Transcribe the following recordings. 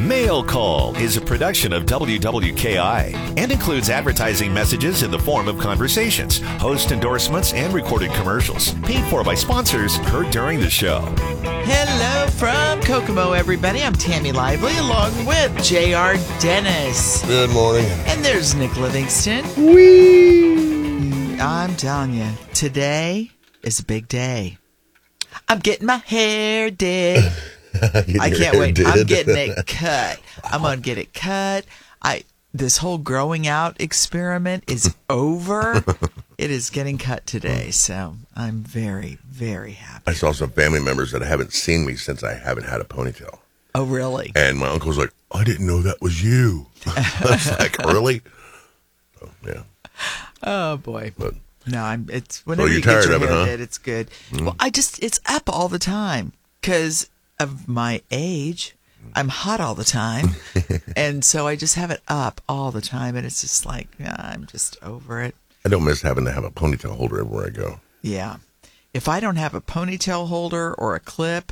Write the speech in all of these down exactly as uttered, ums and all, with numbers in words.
Mail Call is a production of W W K I and includes advertising messages in the form of conversations, host endorsements, and recorded commercials paid for by sponsors heard during the show. Hello from Kokomo, everybody. I'm Tammy Lively along with J R. Dennis. Good morning. And there's Nick Livingston. Whee! I'm telling you, today is a big day. I'm getting my hair did. I can't wait. Did. I'm getting it cut. I'm going to get it cut. I This whole growing out experiment is over. It is getting cut today, so I'm very, very happy. I saw some family members that haven't seen me since I haven't had a ponytail. Oh, really? And my uncle's like, I didn't know that was you. I was like, really? So, yeah. Oh, boy. But, no, I'm. It's whenever you're you get tired your of it, hair huh? did, it's good. Mm. Well, I just, it's up all the time because of my age. I'm hot all the time. And so I just have it up all the time. And it's just like, yeah, I'm just over it. I don't miss having to have a ponytail holder everywhere I go. Yeah. If I don't have a ponytail holder or a clip,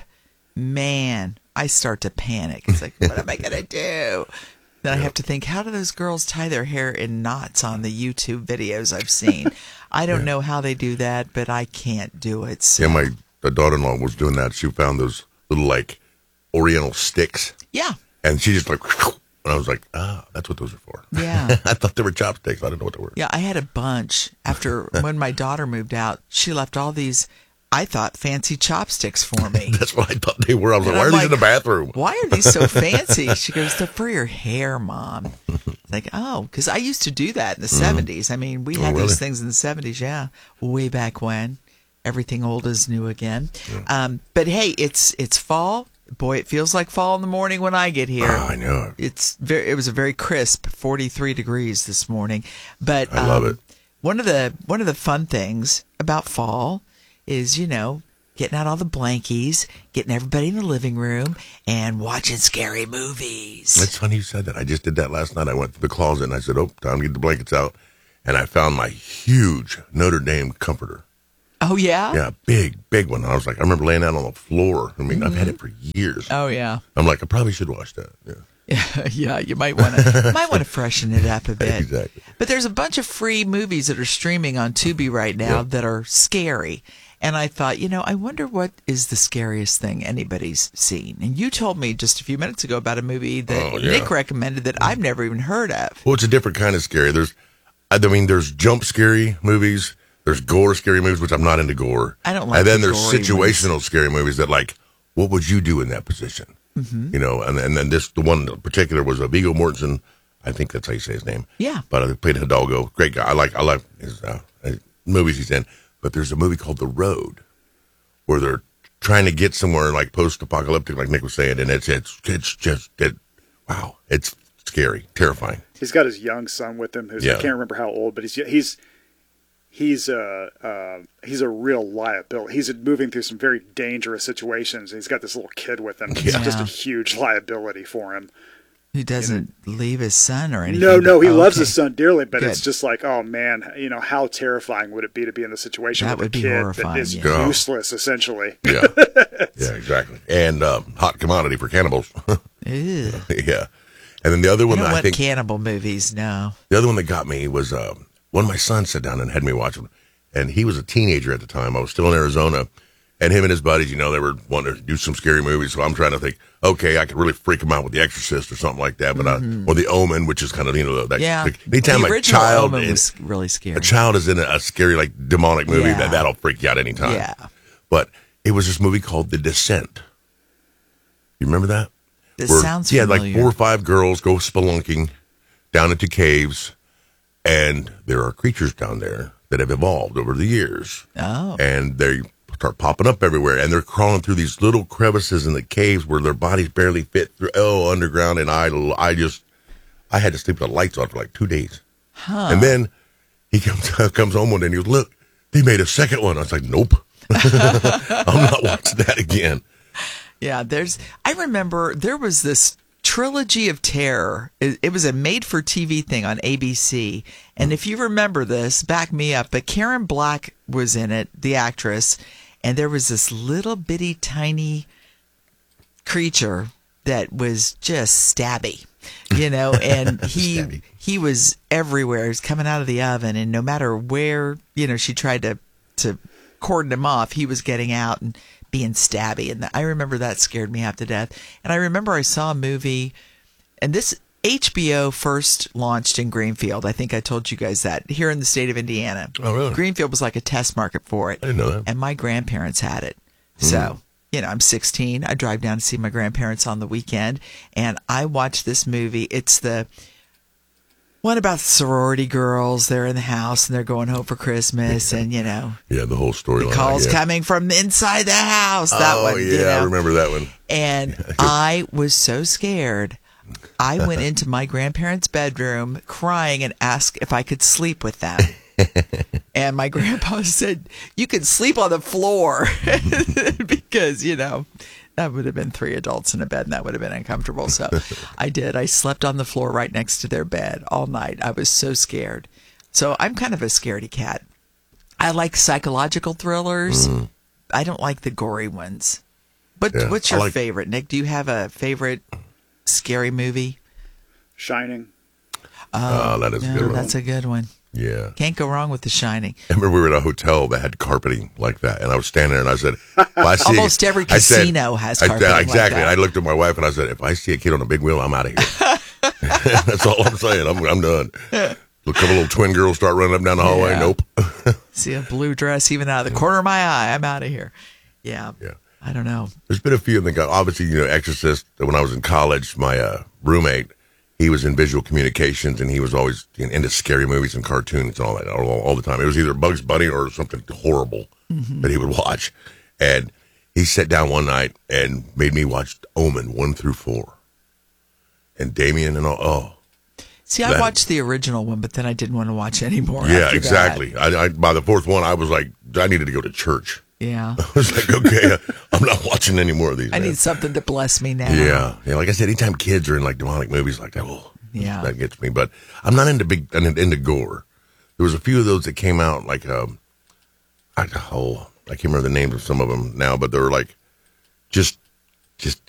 man, I start to panic. It's like, what am I going to do? Then I have to think, how do those girls tie their hair in knots on the YouTube videos I've seen? I don't yeah. know how they do that, but I can't do it. So. Yeah, my the daughter-in-law was doing that. She found those little, like, Oriental sticks. Yeah. And she just like, and I was like, ah, that's what those are for. Yeah. I thought they were chopsticks. I didn't know what they were. Yeah, I had a bunch. After when my daughter moved out, she left all these, I thought, fancy chopsticks for me. That's what I thought they were. I was and like, why I'm are like, these in the bathroom? Why are these so fancy? She goes, they're for your hair, Mom. Like, oh, because I used to do that in the mm. seventies. I mean, we oh, had really? those things in the seventies, yeah, way back when. Everything old is new again. Yeah. Um, but hey, it's it's fall. Boy, it feels like fall in the morning when I get here. Oh, I know. It's very. It was a very crisp forty-three degrees this morning. But I love um, it. One of the one of the fun things about fall is, you know, getting out all the blankies, getting everybody in the living room, and watching scary movies. It's funny you said that. I just did that last night. I went to the closet and I said, "Oh, time to get the blankets out," and I found my huge Notre Dame comforter. Oh, yeah? Yeah, big, big one. I was like, I remember laying out on the floor. I mean, mm-hmm. I've had it for years. Oh, yeah. I'm like, I probably should wash that. Yeah, yeah, yeah you might want to might want to freshen it up a bit. Exactly. But there's a bunch of free movies that are streaming on Tubi right now yeah. that are scary. And I thought, you know, I wonder what is the scariest thing anybody's seen. And you told me just a few minutes ago about a movie that oh, yeah. Nick recommended that I've never even heard of. Well, it's a different kind of scary. There's, I mean, there's jump scary movies. There's gore scary movies, which I'm not into gore. I don't like And then the there's situational ones. scary movies that, like, what would you do in that position? Mm-hmm. You know, and, and then this, the one in particular was a Viggo Mortensen. I think that's how you say his name. Yeah. But I played Hidalgo. Great guy. I like, I like his uh, movies he's in. But there's a movie called The Road where they're trying to get somewhere like post-apocalyptic, like Nick was saying. And it's, it's, it's just, it, wow, it's scary, terrifying. He's got his young son with him who's, yeah. I can't remember how old, but he's, he's, He's a uh, he's a real liability. He's moving through some very dangerous situations. He's got this little kid with him. It's yeah. just a huge liability for him. He doesn't you know? leave his son or anything. No, no, he oh, loves okay. his son dearly, but Good. it's just like, oh man, you know, how terrifying would it be to be in the situation that with would a be kid horrifying, that is yeah. useless, essentially. Yeah, yeah, exactly. And um, hot commodity for cannibals. Ew. Yeah, and then the other one I don't that want I think cannibal movies. No, the other one that got me was uh, one of my sons sat down and had me watch them. And he was a teenager at the time. I was still in Arizona. And him and his buddies, you know, they were wanting to do some scary movies. So I'm trying to think, okay, I could really freak him out with The Exorcist or something like that. But mm-hmm. I, or The Omen, which is kind of, you know, that. Yeah. Like, anytime the a child Omen is was really scary. A child is in a, a scary, like, demonic movie, yeah. that, that'll freak you out anytime. Yeah. But it was this movie called The Descent. You remember that? This Where, sounds yeah, familiar. like four or five girls go spelunking down into caves. And there are creatures down there that have evolved over the years. Oh. And they start popping up everywhere. And they're crawling through these little crevices in the caves where their bodies barely fit through, oh, underground. And I, I just, I had to sleep with the lights on for like two days. Huh. And then he comes, comes home one day and he goes, look, they made a second one. I was like, nope. I'm not watching that again. Yeah, there's, I remember there was this Trilogy of Terror. It, it was a made-for-T V thing on A B C. And if you remember this, back me up, but Karen Black was in it, the actress, and there was this little bitty tiny creature that was just stabby, you know, and he he was everywhere. He was coming out of the oven, and no matter where, you know, she tried to, to cordon him off, he was getting out and being stabby. And I remember that scared me half to death. And I remember I saw a movie, and this H B O first launched in Greenfield. I think I told you guys that, here in the state of Indiana. Oh, really? Greenfield was like a test market for it. I didn't know that. And my grandparents had it. So... Mm. You know, I'm sixteen. I drive down to see my grandparents on the weekend, and I watch this movie. It's the one about the sorority girls. They're in the house, and they're going home for Christmas, and, you know. Yeah, the whole story. The calls yeah. coming from inside the house. That oh, one, yeah, you know? I remember that one. And I was so scared. I went into my grandparents' bedroom crying and asked if I could sleep with them. And my grandpa said, you can sleep on the floor because, you know, that would have been three adults in a bed and that would have been uncomfortable. So I did. I slept on the floor right next to their bed all night. I was so scared. So I'm kind of a scaredy cat. I like psychological thrillers. Mm. I don't like the gory ones. But yeah, what's your like- favorite, Nick? Do you have a favorite scary movie? Shining. Oh, uh, that is no, a good one. That's a good one. Yeah. Can't go wrong with The Shining. I remember we were at a hotel that had carpeting like that, and I was standing there and I said, well, I see almost a, every casino said, has carpeting I, like exactly. that. And I looked at my wife and I said, if I see a kid on a big wheel, I'm out of here. That's all I'm saying. I'm, I'm done. Look, a couple little twin girls start running up and down the hallway. Yeah. Nope. See a blue dress even out of the corner of my eye. I'm out of here. Yeah. Yeah. I don't know. There's been a few. I think, obviously, you know, Exorcist. When I was in college, my uh, roommate, he was in visual communications, and he was always into scary movies and cartoons and all that all, all the time. It was either Bugs Bunny or something horrible mm-hmm. that he would watch. And he sat down one night and made me watch Omen one through four. And Damien and all. Oh. See, I that, watched the original one, but then I didn't want to watch anymore. Yeah, exactly. I, I, by the fourth one, I was like, I needed to go to church. Yeah. I was like, okay, I'm not watching any more of these. I man. need something to bless me now. Yeah. Yeah. Like I said, anytime kids are in like demonic movies like that, oh, yeah, that gets me. But I'm not into big, into gore. There was a few of those that came out like, um, I, oh, I can't remember the names of some of them now, but they were like, just, just